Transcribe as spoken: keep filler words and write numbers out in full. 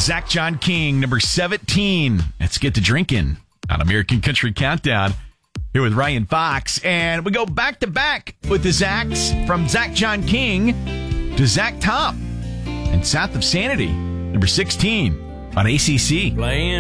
Zach John King, number seventeen. Let's get to drinking on American Country Countdown here with Ryan Fox. And we go back to back with the Zachs from Zach John King to Zach Top and South of Sanity, number sixteen on A C C. Playing